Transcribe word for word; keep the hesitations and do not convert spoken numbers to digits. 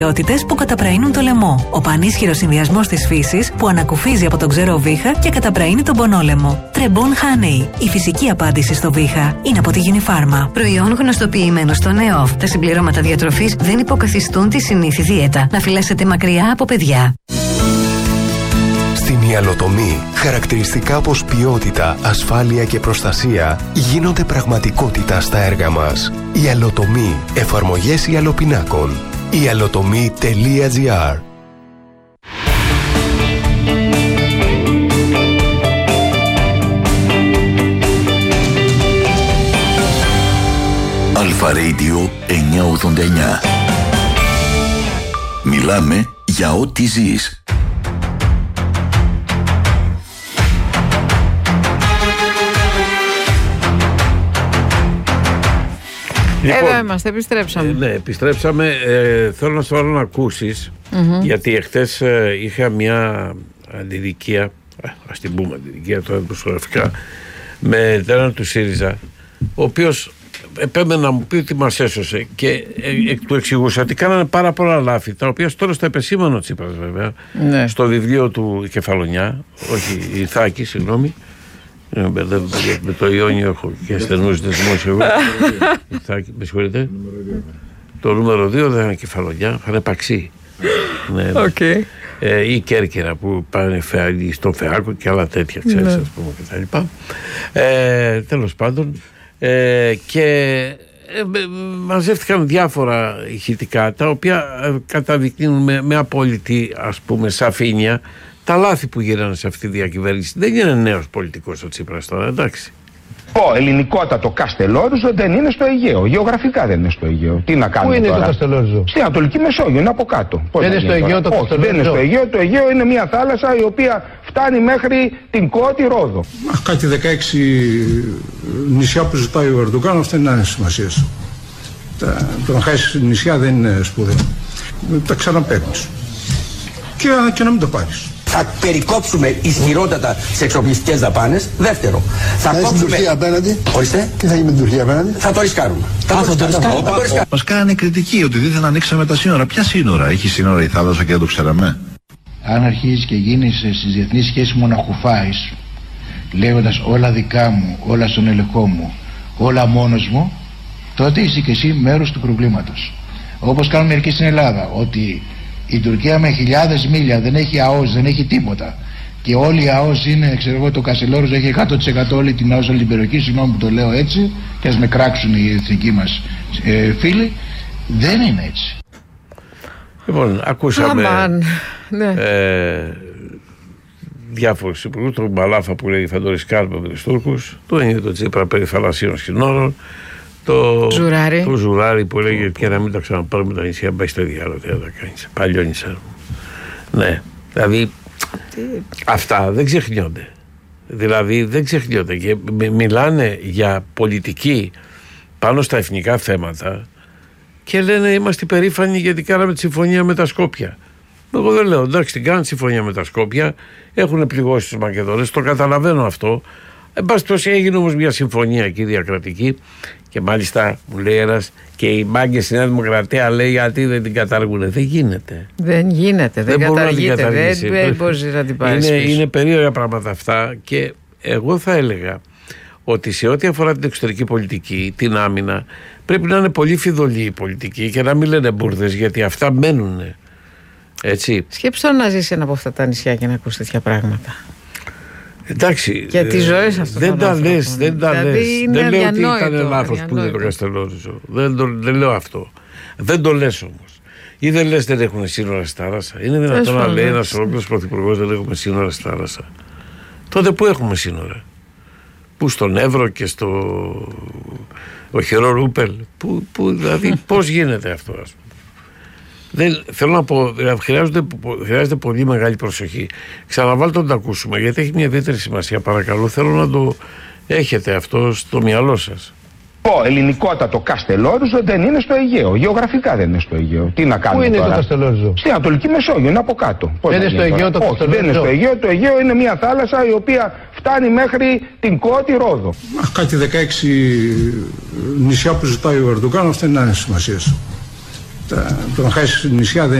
Που καταπραίνουν το λαιμό. Ο πανίσχυρος συνδυασμός της φύσης που ανακουφίζει από τον ξερό βήχα και καταπραίνει τον πονόλαιμο. Τρεμπόν Honey. Η φυσική απάντηση στο βήχα είναι από τη Unifarma. Προϊόν γνωστοποιημένο στο ΝΕΟΦ. Τα συμπληρώματα διατροφής δεν υποκαθιστούν τη συνήθη δίαιτα. Να φυλάσσετε μακριά από παιδιά. Στην Ιαλοτομή, χαρακτηριστικά όπως ποιότητα, ασφάλεια και προστασία γίνονται πραγματικότητα στα έργα μας. Ιαλοτομή. Εφαρμογές ιαλοπινάκων. ιαλοτομή τελεία τζι άρ. Αλφα Radio εννιακόσια ογδόντα εννιά. Μιλάμε για ό,τι ζεις. Λοιπόν, εδώ είμαστε, επιστρέψαμε. Ε, ναι, επιστρέψαμε. Ε, θέλω να σου βάλω να ακούσεις, mm-hmm. γιατί εχθές ε, είχα μια αντιδικία, ας την πούμε αντιδικία τώρα προσωπικά, με έναν του ΣΥΡΙΖΑ, ο οποίος επέμενε να μου πει ότι μας έσωσε και ε, εκ του εξηγούσα ότι κάνανε πάρα πολλά λάθη, τα οποία τώρα στο επεσήμανο Τσίπρας βέβαια, ναι. στο βιβλίο του Κεφαλονιά, όχι η Θάκη, συγγνώμη, με το Ιόνιο έχω και στενούς δεσμούς εγώ. Με συγχωρείτε. Το νούμερο δύο δεν είναι Κεφαλονιά, θα είναι Παξί. Ή Κέρκυρα που πάνε στον Φεάκο και άλλα τέτοια, ξέρεις, ας πούμε, κτλ. Τέλος πάντων, και μαζεύτηκαν διάφορα ηχητικά τα οποία καταδεικνύουν με απόλυτη, ας πούμε, σαφήνεια τα λάθη που γίνανε σε αυτή τη διακυβέρνηση. Δεν είναι νέος πολιτικός ο Τσίπρας τώρα, εντάξει. Ο ελληνικότατο Καστελόριζο δεν είναι στο Αιγαίο. Γεωγραφικά δεν είναι στο Αιγαίο. Τι να κάνουμε τώρα. Πού είναι το Καστελόριζο? Στην Ανατολική Μεσόγειο, είναι από κάτω. Πώς δεν είναι στο Αιγαίο το Καστελόριζο? Όχι, δεν είναι στο Αιγαίο. Το Αιγαίο είναι μια θάλασσα η οποία φτάνει μέχρι την Κώτη Ρόδο. Αχ, κάτι δεκαέξι νησιά που ζητάει ο Ερντογάν, αυτά είναι άλλη σημασία. Το να χάσει νησιά δεν είναι σπουδαίο. Τα ξαναπαίρνεις. Και, και να μην το πάρεις. Θα περικόψουμε ισχυρότατα τις εξοπλιστικές δαπάνες. Δεύτερο, θα κόψουμε. Με την Τουρκία απέναντι. Ορίστε. Τι θα γίνει με την Τουρκία απέναντι. Θα το ρισκάρουμε. Α, θα το ρισκάρουμε. Μας κάνανε κριτική ότι δεν θα ανοίξαμε τα σύνορα. Ποια σύνορα? Έχει σύνορα η θάλασσα και δεν το ξέραμε. Αν αρχίζεις και γίνεις στις διεθνείς σχέσεις μοναχουφάης, λέγοντας όλα δικά μου, όλα στον ελεγχό μου, όλα μόνος μου, τότε είσαι και εσύ μέρος του προβλήματος. Όπως κάνουν μερικοί στην Ελλάδα, ότι η Τουρκία με χιλιάδες μίλια δεν έχει ΑΟΣ, δεν έχει τίποτα. Και όλη η ΑΟΣ είναι, ξέρω εγώ, το Καστελόριζο έχει εκατό τοις εκατό όλη την ΑΟΣ, όλη την περιοχή. Συγγνώμη που το λέω έτσι, και ας με κράξουν οι εθνικοί μας ε, φίλοι. Δεν είναι έτσι. Λοιπόν, ακούσαμε ναι. ε, διάφορους υπουργούς. Τον Μπαλάφα που λέει θα το ρισκάρουμε με τους Τούρκους. Το είναι το Τσίπρα περί θαλασσίων συνόρων. Το Ζουράρι. Το Ζουράρι που λέγεται και να μην τα ξαναπάρουμε τα νησιά, πάει στο διάλογο. Τι θα τα κάνεις. Παλιό νησιά. Ναι, δηλαδή τι... αυτά δεν ξεχνιόνται. Δηλαδή δεν ξεχνιόνται και μιλάνε για πολιτική πάνω στα εθνικά θέματα και λένε είμαστε περήφανοι γιατί κάναμε τη συμφωνία με τα Σκόπια. Εγώ δεν λέω εντάξει, την κάνουν συμφωνία με τα Σκόπια, έχουν πληγώσει τους Μακεδόνες, το καταλαβαίνω αυτό. Εν πάση περιπτώσει έγινε όμως μια συμφωνία εκεί διακρατική και μάλιστα μου λέει ένας και οι μάγκες στη Νέα Δημοκρατία λέει γιατί δεν την καταργούνε. Δεν γίνεται. Δεν γίνεται, δεν, δεν καταργείται, δεν μπορεί να την πάρεις είναι, πίσω. Είναι περίεργα πράγματα αυτά και εγώ θα έλεγα ότι σε ό,τι αφορά την εξωτερική πολιτική, την άμυνα, πρέπει να είναι πολύ φιδωλή η πολιτική και να μην λένε μπουρδες γιατί αυτά μένουν. Έτσι. Σκέψτε να ζήσει ένα από αυτά τα νησιά και να ακούσει τέτοια πράγματα. Εντάξει, για τις ζωές αυτών δεν τα λες, δεν τα δηλαδή λες. Δεν λέω ότι ήταν λάθος αδιανόητο. που είναι το Καστελόριζο. Δεν, το, δεν λέω αυτό. Δεν το λες όμως. Ή δεν λες δεν έχουν σύνορα στη θάλασσα. Είναι δυνατόν να λέει ένας ολόκληρος πρωθυπουργός δεν έχουμε σύνορα στη θάλασσα. Τότε πού έχουμε σύνορα? Πού στον Εύρο και στο Οχυρό Ρούπελ? Πού, πού, δηλαδή πώς γίνεται αυτό, ας πούμε. Δεν, θέλω να πω, χρειάζεται πολύ μεγάλη προσοχή. Ξαναβάλτε να το ακούσουμε γιατί έχει μια ιδιαίτερη σημασία. Παρακαλώ, θέλω να το έχετε αυτό στο μυαλό σας. Ο ελληνικότατο Καστελόριζο δεν είναι στο Αιγαίο. Γεωγραφικά δεν είναι στο Αιγαίο. Τι να κάνουμε τώρα. Πού είναι τώρα. το Καστελόριζο? Στην Ανατολική Μεσόγειο, είναι από κάτω. Πώς δεν είναι στο Αιγαίο το Καστελόριζο? Όχι, δεν είναι στο Αιγαίο. Το Αιγαίο είναι μια θάλασσα η οποία φτάνει μέχρι την Κώτη Ρόδο. Αχ, κάτι δεκαέξι νησιά που ζητάει ο Ερντογάν, αυτά είναι άλλη σημασία. Το να χάσει νησιά δεν